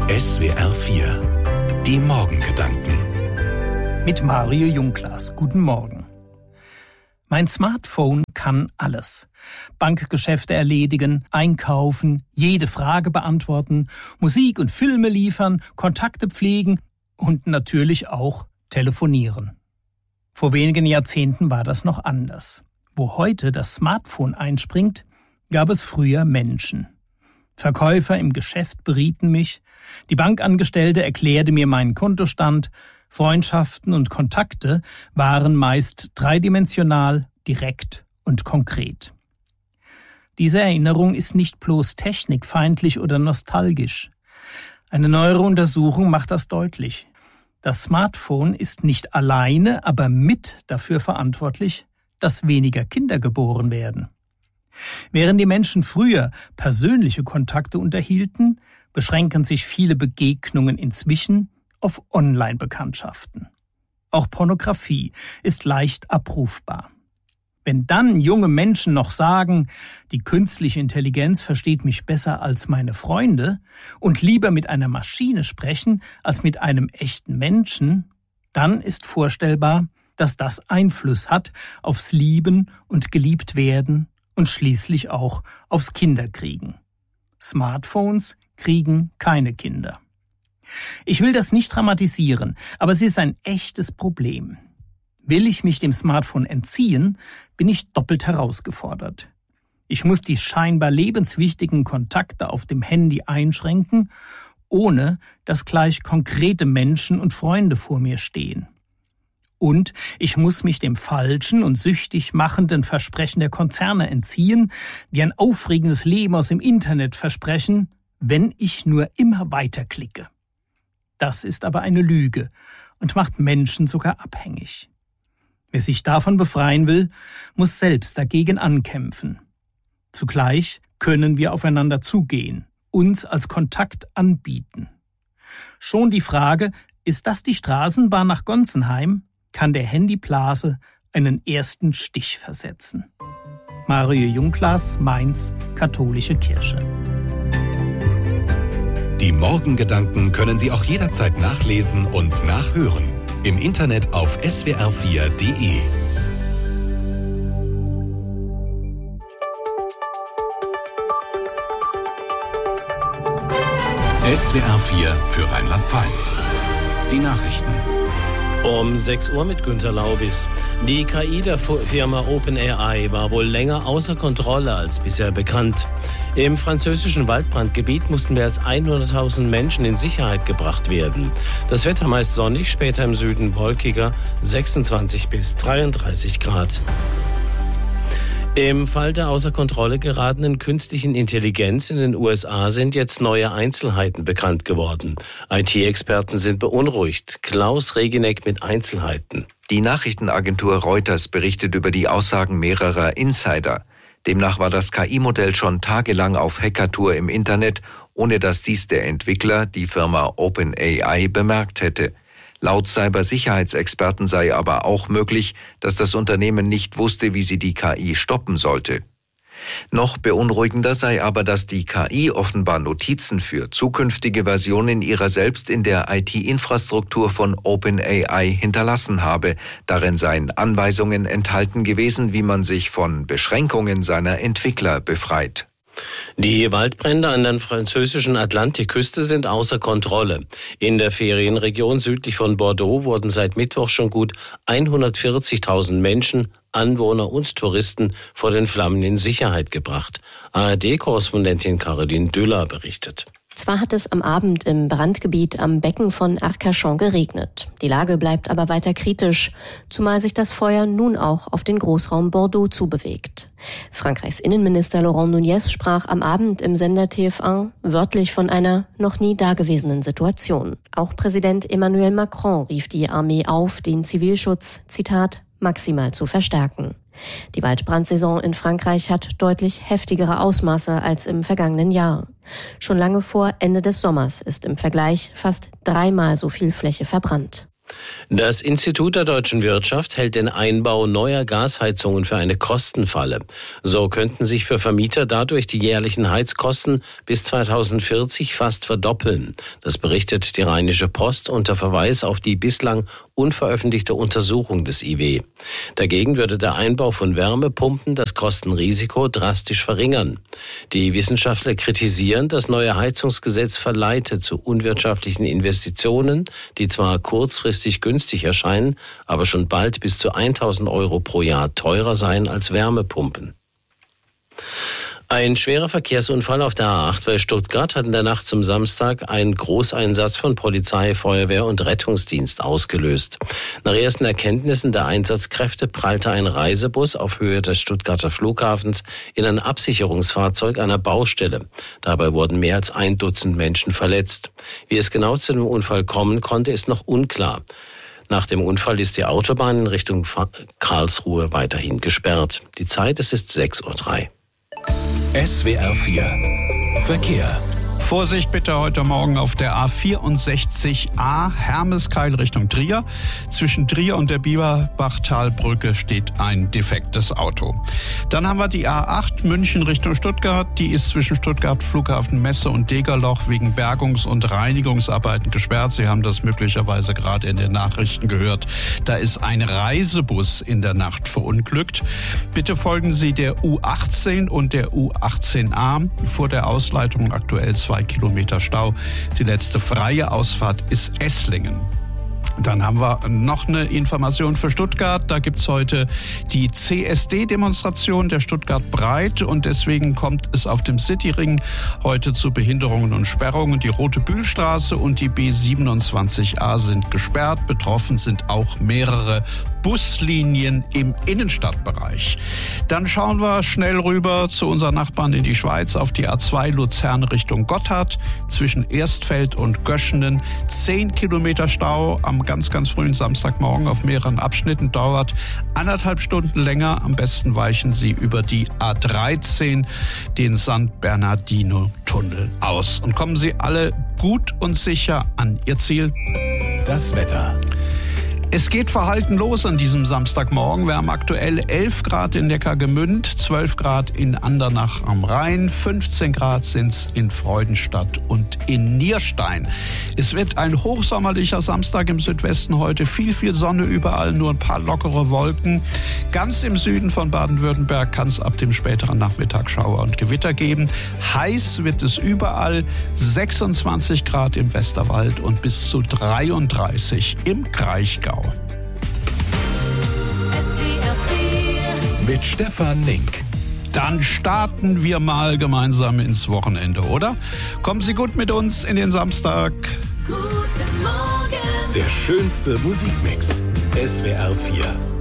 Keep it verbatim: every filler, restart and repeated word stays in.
S W R vier. Die Morgengedanken. Mit Mario Jungklaas. Guten Morgen. Mein Smartphone kann alles. Bankgeschäfte erledigen, einkaufen, jede Frage beantworten, Musik und Filme liefern, Kontakte pflegen und natürlich auch telefonieren. Vor wenigen Jahrzehnten war das noch anders. Wo heute das Smartphone einspringt, gab es früher Menschen. Verkäufer im Geschäft berieten mich, die Bankangestellte erklärte mir meinen Kontostand, Freundschaften und Kontakte waren meist dreidimensional, direkt und konkret. Diese Erinnerung ist nicht bloß technikfeindlich oder nostalgisch. Eine neuere Untersuchung macht das deutlich. Das Smartphone ist nicht alleine, aber mit dafür verantwortlich, dass weniger Kinder geboren werden. Während die Menschen früher persönliche Kontakte unterhielten, beschränken sich viele Begegnungen inzwischen auf Online-Bekanntschaften. Auch Pornografie ist leicht abrufbar. Wenn dann junge Menschen noch sagen, die künstliche Intelligenz versteht mich besser als meine Freunde und lieber mit einer Maschine sprechen als mit einem echten Menschen, dann ist vorstellbar, dass das Einfluss hat aufs Lieben und Geliebtwerden und schließlich auch aufs Kinderkriegen. Smartphones kriegen keine Kinder. Ich will das nicht dramatisieren, aber es ist ein echtes Problem. Will ich mich dem Smartphone entziehen, bin ich doppelt herausgefordert. Ich muss die scheinbar lebenswichtigen Kontakte auf dem Handy einschränken, ohne dass gleich konkrete Menschen und Freunde vor mir stehen. Und ich muss mich dem falschen und süchtig machenden Versprechen der Konzerne entziehen, die ein aufregendes Leben aus dem Internet versprechen, wenn ich nur immer weiter klicke. Das ist aber eine Lüge und macht Menschen sogar abhängig. Wer sich davon befreien will, muss selbst dagegen ankämpfen. Zugleich können wir aufeinander zugehen, uns als Kontakt anbieten. Schon die Frage, ist das die Straßenbahn nach Gonsenheim, kann der Handyblase einen ersten Stich versetzen. Mario Jungklaas, Mainz, Katholische Kirche. Die Morgengedanken können Sie auch jederzeit nachlesen und nachhören. Im Internet auf s w r vier punkt d e. S W R vier für Rheinland-Pfalz. Die Nachrichten. Um sechs Uhr mit Günter Laubis. Die K I der Firma OpenAI war wohl länger außer Kontrolle als bisher bekannt. Im französischen Waldbrandgebiet mussten mehr als hunderttausend Menschen in Sicherheit gebracht werden. Das Wetter meist sonnig, später im Süden wolkiger, sechsundzwanzig bis dreiunddreißig Grad. Im Fall der außer Kontrolle geratenen künstlichen Intelligenz in den U S A sind jetzt neue Einzelheiten bekannt geworden. I T-Experten sind beunruhigt. Klaus Regineck mit Einzelheiten. Die Nachrichtenagentur Reuters berichtet über die Aussagen mehrerer Insider. Demnach war das K I-Modell schon tagelang auf Hackertour im Internet, ohne dass dies der Entwickler, die Firma OpenAI, bemerkt hätte. Laut Cybersicherheitsexperten sei aber auch möglich, dass das Unternehmen nicht wusste, wie sie die K I stoppen sollte. Noch beunruhigender sei aber, dass die K I offenbar Notizen für zukünftige Versionen ihrer selbst in der I T-Infrastruktur von OpenAI hinterlassen habe. Darin seien Anweisungen enthalten gewesen, wie man sich von Beschränkungen seiner Entwickler befreit. Die Waldbrände an der französischen Atlantikküste sind außer Kontrolle. In der Ferienregion südlich von Bordeaux wurden seit Mittwoch schon gut hundertvierzigtausend Menschen, Anwohner und Touristen vor den Flammen in Sicherheit gebracht. A R D-Korrespondentin Caroline Düller berichtet. Zwar hat es am Abend im Brandgebiet am Becken von Arcachon geregnet. Die Lage bleibt aber weiter kritisch, zumal sich das Feuer nun auch auf den Großraum Bordeaux zubewegt. Frankreichs Innenminister Laurent Nunez sprach am Abend im Sender T F eins wörtlich von einer noch nie dagewesenen Situation. Auch Präsident Emmanuel Macron rief die Armee auf, den Zivilschutz, Zitat, maximal zu verstärken. Die Waldbrandsaison in Frankreich hat deutlich heftigere Ausmaße als im vergangenen Jahr. Schon lange vor Ende des Sommers ist im Vergleich fast dreimal so viel Fläche verbrannt. Das Institut der deutschen Wirtschaft hält den Einbau neuer Gasheizungen für eine Kostenfalle. So könnten sich für Vermieter dadurch die jährlichen Heizkosten bis zweitausendvierzig fast verdoppeln. Das berichtet die Rheinische Post unter Verweis auf die bislang unveröffentlichte Untersuchung des I W. Dagegen würde der Einbau von Wärmepumpen das Kostenrisiko drastisch verringern. Die Wissenschaftler kritisieren, das neue Heizungsgesetz verleite zu unwirtschaftlichen Investitionen, die zwar kurzfristig günstig erscheinen, aber schon bald bis zu tausend Euro pro Jahr teurer seien als Wärmepumpen. Ein schwerer Verkehrsunfall auf der A acht bei Stuttgart hat in der Nacht zum Samstag einen Großeinsatz von Polizei, Feuerwehr und Rettungsdienst ausgelöst. Nach ersten Erkenntnissen der Einsatzkräfte prallte ein Reisebus auf Höhe des Stuttgarter Flughafens in ein Absicherungsfahrzeug einer Baustelle. Dabei wurden mehr als ein Dutzend Menschen verletzt. Wie es genau zu dem Unfall kommen konnte, ist noch unklar. Nach dem Unfall ist die Autobahn in Richtung Karlsruhe weiterhin gesperrt. Die Zeit, es ist sechs Uhr drei. S W R vier Verkehr. Vorsicht bitte heute Morgen auf der A vierundsechzig A Hermeskeil Richtung Trier. Zwischen Trier und der Bieberbachtalbrücke steht ein defektes Auto. Dann haben wir die A acht München Richtung Stuttgart. Die ist zwischen Stuttgart Flughafen Messe und Degerloch wegen Bergungs- und Reinigungsarbeiten gesperrt. Sie haben das möglicherweise gerade in den Nachrichten gehört. Da ist ein Reisebus in der Nacht verunglückt. Bitte folgen Sie der U achtzehn und der U achtzehn A. Vor der Ausleitung aktuell zwei Kilometer Stau. Die letzte freie Ausfahrt ist Esslingen. Dann haben wir noch eine Information für Stuttgart. Da gibt's heute die C S D-Demonstration der Stuttgart Breit und deswegen kommt es auf dem Cityring heute zu Behinderungen und Sperrungen. Die Rote Bühlstraße und die B siebenundzwanzig A sind gesperrt. Betroffen sind auch mehrere Buslinien im Innenstadtbereich. Dann schauen wir schnell rüber zu unseren Nachbarn in die Schweiz auf die A zwei Luzern Richtung Gotthard. Zwischen Erstfeld und Göschenen zehn Kilometer Stau am ganz, ganz frühen Samstagmorgen auf mehreren Abschnitten, dauert anderthalb Stunden länger. Am besten weichen Sie über die A dreizehn den San Bernardino-Tunnel aus. Und kommen Sie alle gut und sicher an Ihr Ziel. Das Wetter. Es geht verhalten los an diesem Samstagmorgen. Wir haben aktuell elf Grad in Neckargemünd, zwölf Grad in Andernach am Rhein, fünfzehn Grad sind's in Freudenstadt und in Nierstein. Es wird ein hochsommerlicher Samstag im Südwesten heute. Viel, viel Sonne überall, nur ein paar lockere Wolken. Ganz im Süden von Baden-Württemberg kann es ab dem späteren Nachmittag Schauer und Gewitter geben. Heiß wird es überall, sechsundzwanzig Grad im Westerwald und bis zu dreiunddreißig im Kraichgau. Mit Stefan Link. Dann starten wir mal gemeinsam ins Wochenende, oder? Kommen Sie gut mit uns in den Samstag. Guten Morgen. Der schönste Musikmix. S W R vier.